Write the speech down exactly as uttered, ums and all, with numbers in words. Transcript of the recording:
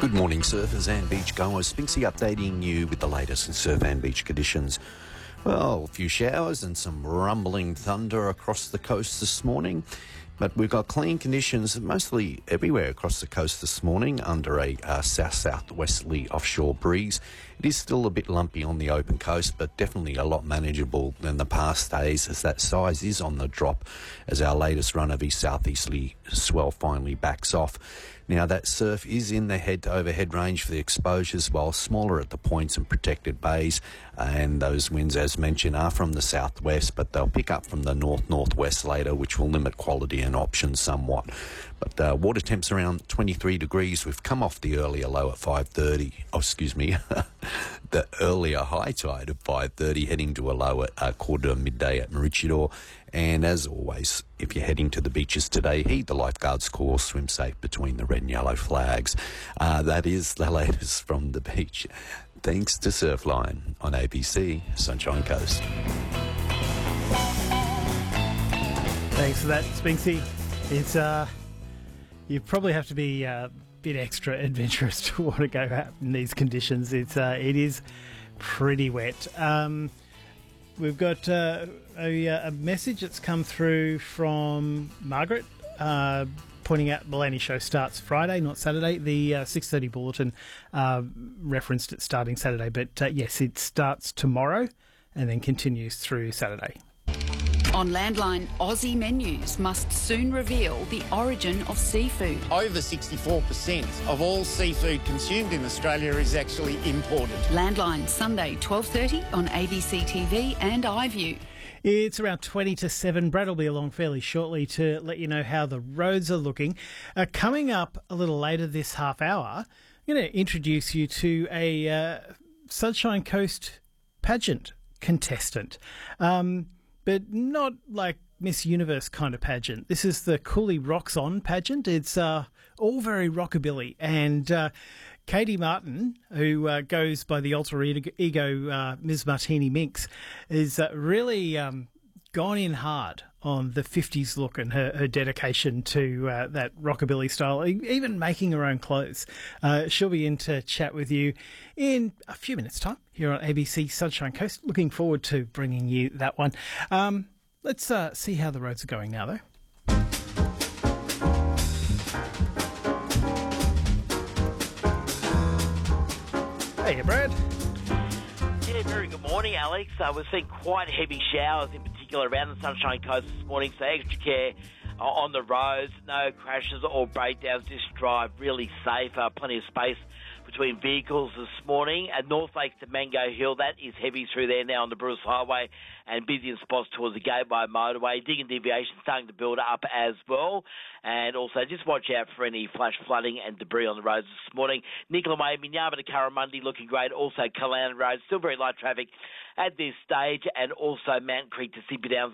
Good morning, surfers and beachgoers. Spinksy updating you with the latest in surf and beach conditions. Well, a few showers and some rumbling thunder across the coast this morning. But we've got clean conditions mostly everywhere across the coast this morning under a uh, south-southwesterly offshore breeze. It is still a bit lumpy on the open coast, but definitely a lot manageable than the past days, as that size is on the drop as our latest run of east southeasterly swell finally backs off. Now, that surf is in the head-to-overhead range for the exposures, while smaller at the points and protected bays. And those winds, as mentioned, are from the southwest, but they'll pick up from the north-northwest later, which will limit quality and options somewhat. But uh, water temps around twenty-three degrees. We've come off the earlier low at five thirty. Oh, excuse me, the earlier high tide of five thirty, heading to a low at uh, quarter to midday at Maroochydore. And as always, if you're heading to the beaches today, heed the lifeguards call, swim safe between the red and yellow flags. Uh, that is the latest from the beach. Thanks to Surfline on A B C Sunshine Coast. Thanks for that, Spinksy. It's uh, you probably have to be a bit extra adventurous to want to go out in these conditions. It's uh, it is pretty wet. Um, we've got uh, a, a message that's come through from Margaret. Uh, pointing out the Bellany show starts Friday, not Saturday. The uh, six thirty bulletin uh, referenced it starting Saturday, but uh, yes, it starts tomorrow and then continues through Saturday. On Landline, Aussie menus must soon reveal the origin of seafood. Over sixty-four percent of all seafood consumed in Australia is actually imported. Landline, Sunday, twelve thirty on A B C T V and iView. It's around twenty to seven. Brad will be along fairly shortly to let you know how the roads are looking. Uh, coming up a little later this half hour, I'm going to introduce you to a uh, Sunshine Coast pageant contestant. Um, but not like Miss Universe kind of pageant. This is the Cooley Rocks On pageant. It's uh, all very rockabilly. And uh, Katie Martin, who uh, goes by the alter ego uh, Miz Martini Minx, is uh, really um, gone in hard on the fifties look and her, her dedication to uh, that rockabilly style, even making her own clothes. Uh, she'll be in to chat with you in a few minutes' time here on A B C Sunshine Coast. Looking forward to bringing you that one. Um, let's uh, see how the roads are going now, though. Hey, Brad. Yeah, very good morning, Alex. Uh, we've seen quite heavy showers, in particular around the Sunshine Coast this morning, so extra care uh, on the roads. No crashes or breakdowns. Just drive really safe. Uh, plenty of space between vehicles this morning. At North Lakes to Mango Hill, that is heavy through there now on the Bruce Highway, and busy in spots towards the Gateway Motorway. Dig and deviation starting to build up as well. And also just watch out for any flash flooding and debris on the roads this morning. Nicola Way, Minyama to Curramundi looking great. Also Kalana Road, still very light traffic at this stage. And also Mountain Creek to Sippy Downs